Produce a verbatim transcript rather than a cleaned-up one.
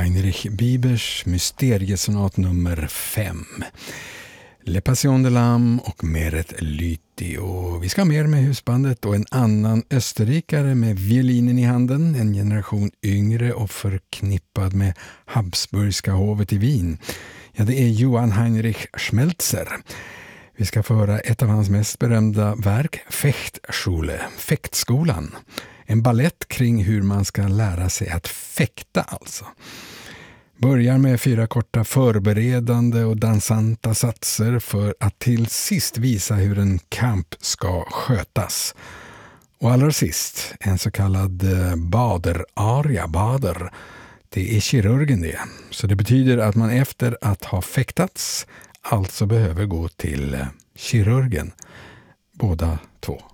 Heinrich Biebers mysteriesonat nummer fem. Le Passion de l'âme och Meret Lyti. Och vi ska ha mer med husbandet och en annan österrikare med violinen i handen, en generation yngre och förknippad med Habsburgska hovet i Wien. Ja, det är Johann Heinrich Schmelzer. Vi ska föra ett av hans mest berömda verk, Fechtschule, fäktskolan. En ballett kring hur man ska lära sig att fäkta alltså. Börjar med fyra korta förberedande och dansanta satser för att till sist visa hur en kamp ska skötas. Och allra sist en så kallad bader-aria, bader. Det är kirurgen det. Så det betyder att man efter att ha fäktats alltså behöver gå till kirurgen. Båda två.